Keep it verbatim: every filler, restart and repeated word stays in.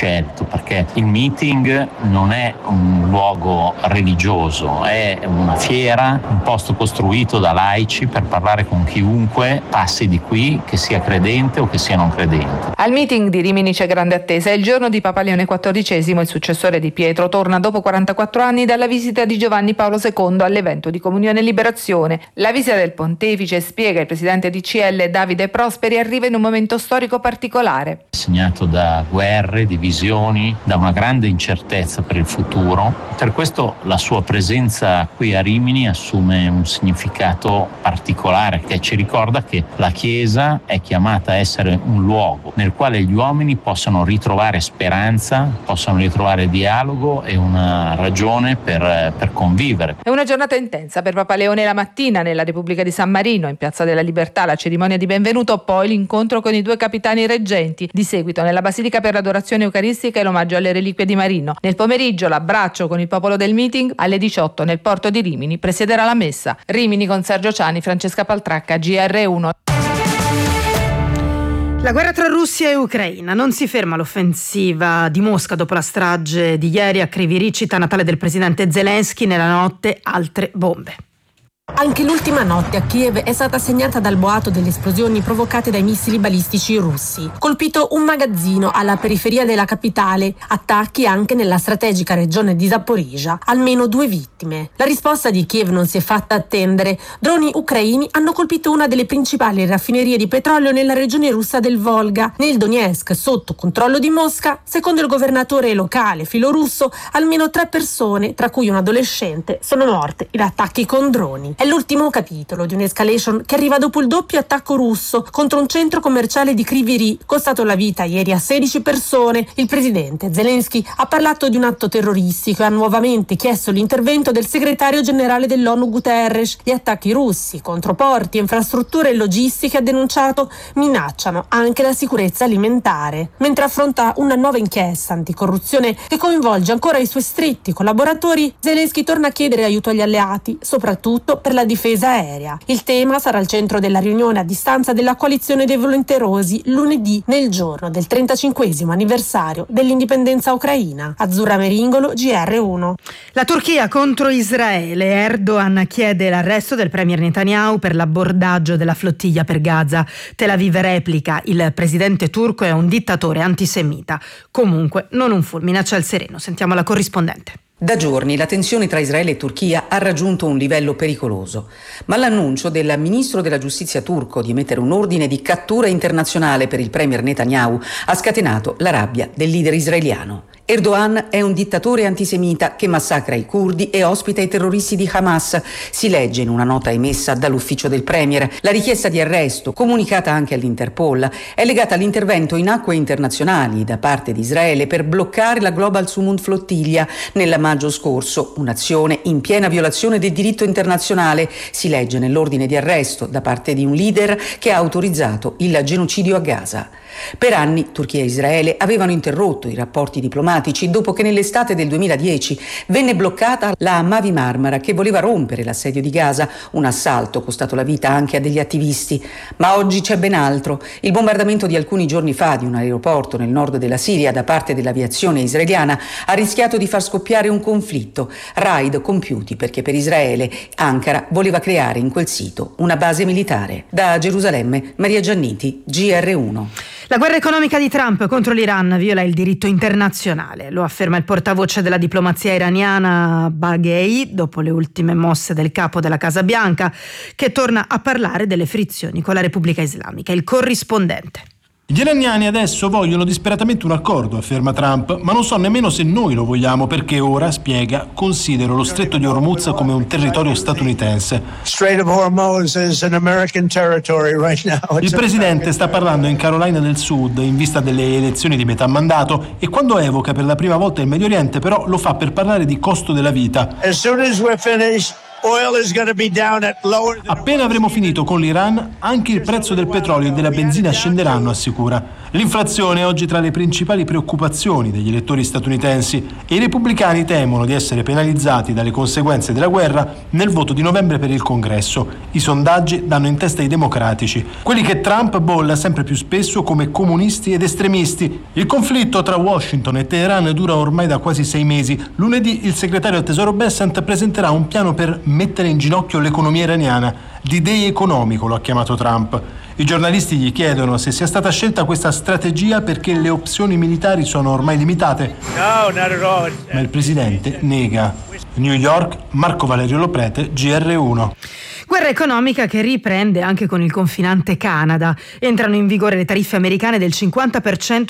scelto, perché il meeting non è un luogo religioso, è una fiera, un posto costruito da laici per parlare con chiunque passi di qui, che sia credente o che sia non credente. Al meeting di Rimini c'è grande attesa. È il giorno di Papa Leone quattordicesimo, il successore di Pietro torna dopo quarantaquattro anni dalla visita di Giovanni Paolo secondo all'evento di Comunione e Liberazione. La visita del pontefice, spiega il presidente D C L Davide Prosperi, arriva in un momento storico particolare. Segnato da guerre, divisioni, da una grande incertezza per il futuro. Per questo la sua presenza qui a Rimini assume un significato particolare, che ci ricorda che la Chiesa è chiamata a essere un luogo nel quale gli uomini possano ritrovare speranza, possano ritrovare dialogo e una ragione per, per convivere. È una giornata intensa per Papa Leone la mattina nella Repubblica di San Marino, in Piazza della Libertà, la cerimonia di benvenuto, poi l'incontro con i due capitani reggenti, di seguito nella Basilica per l'adorazione eucaristica e l'omaggio alle reliquie di Marino. Nel pomeriggio l'abbraccio con il popolo del meeting, alle diciotto nel porto di Rimini presiederà la messa. Rimini con Sergio Ciani, Francesca Paltracca, G R uno. La guerra tra Russia e Ucraina. Non si ferma l'offensiva di Mosca dopo la strage di ieri a Kryvyi Rih, città natale del presidente Zelensky. Nella notte altre bombe. Anche l'ultima notte a Kiev è stata segnata dal boato delle esplosioni provocate dai missili balistici russi. Colpito un magazzino alla periferia della capitale, attacchi anche nella strategica regione di Zaporizhzhia, almeno due vittime. La risposta di Kiev non si è fatta attendere. Droni ucraini hanno colpito una delle principali raffinerie di petrolio nella regione russa del Volga, nel Donetsk, sotto controllo di Mosca. Secondo il governatore locale filorusso, almeno tre persone, tra cui un adolescente, sono morte in attacchi con droni. È l'ultimo capitolo di un'escalation che arriva dopo il doppio attacco russo contro un centro commerciale di Kryvyi Rih, costato la vita ieri a sedici persone. Il presidente Zelensky ha parlato di un atto terroristico e ha nuovamente chiesto l'intervento del segretario generale dell'ONU Guterres. Gli attacchi russi contro porti, infrastrutture e logistiche, ha denunciato, minacciano anche la sicurezza alimentare. Mentre affronta una nuova inchiesta anticorruzione che coinvolge ancora i suoi stretti collaboratori, Zelensky torna a chiedere aiuto agli alleati, soprattutto per la difesa aerea. Il tema sarà al centro della riunione a distanza della coalizione dei volenterosi lunedì, nel giorno del trentacinquesimo anniversario dell'indipendenza ucraina. Azzurra Meringolo, G R uno. La Turchia contro Israele. Erdogan chiede l'arresto del premier Netanyahu per l'abordaggio della flottiglia per Gaza. Tel Aviv replica: il presidente turco è un dittatore antisemita. Comunque non un fulmine a ciel sereno. Sentiamo la corrispondente. Da giorni la tensione tra Israele e Turchia ha raggiunto un livello pericoloso, ma l'annuncio del ministro della giustizia turco di emettere un ordine di cattura internazionale per il premier Netanyahu ha scatenato la rabbia del leader israeliano. Erdogan è un dittatore antisemita che massacra i curdi e ospita i terroristi di Hamas, si legge in una nota emessa dall'ufficio del premier. La richiesta di arresto, comunicata anche all'Interpol, è legata all'intervento in acque internazionali da parte di Israele per bloccare la Global Sumund Flottiglia nella maggio scorso, un'azione in piena violazione del diritto internazionale, si legge nell'ordine di arresto da parte di un leader che ha autorizzato il genocidio a Gaza. Per anni Turchia e Israele avevano interrotto i rapporti diplomatici dopo che nell'estate del duemiladieci venne bloccata la Mavi Marmara, che voleva rompere l'assedio di Gaza, un assalto costato la vita anche a degli attivisti. Ma oggi c'è ben altro. Il bombardamento di alcuni giorni fa di un aeroporto nel nord della Siria da parte dell'aviazione israeliana ha rischiato di far scoppiare un conflitto. Raid compiuti perché per Israele Ankara voleva creare in quel sito una base militare. Da Gerusalemme, Maria Gianniti, G R uno. La guerra economica di Trump contro l'Iran viola il diritto internazionale, lo afferma il portavoce della diplomazia iraniana Baghei dopo le ultime mosse del capo della Casa Bianca, che torna a parlare delle frizioni con la Repubblica Islamica. Il corrispondente. Gli iraniani adesso vogliono disperatamente un accordo, afferma Trump, ma non so nemmeno se noi lo vogliamo, perché ora, spiega, considero lo stretto di Hormuz come un territorio statunitense. Il presidente sta parlando in Carolina del Sud in vista delle elezioni di metà mandato e quando evoca per la prima volta il Medio Oriente però lo fa per parlare di costo della vita. Appena avremo finito con l'Iran, anche il prezzo del petrolio e della benzina scenderanno, assicura. L'inflazione è oggi tra le principali preoccupazioni degli elettori statunitensi e i repubblicani temono di essere penalizzati dalle conseguenze della guerra nel voto di novembre per il Congresso. I sondaggi danno in testa ai democratici, quelli che Trump bolla sempre più spesso come comunisti ed estremisti. Il conflitto tra Washington e Teheran dura ormai da quasi sei mesi. Lunedì il segretario al Tesoro Bessent presenterà un piano per mettere in ginocchio l'economia iraniana. D-Day economico lo ha chiamato Trump. I giornalisti gli chiedono se sia stata scelta questa strategia perché le opzioni militari sono ormai limitate. No, not at all. Ma il presidente nega. New York, Marco Valerio Loprete, G R uno. Guerra economica che riprende anche con il confinante Canada. Entrano in vigore le tariffe americane del cinquanta per cento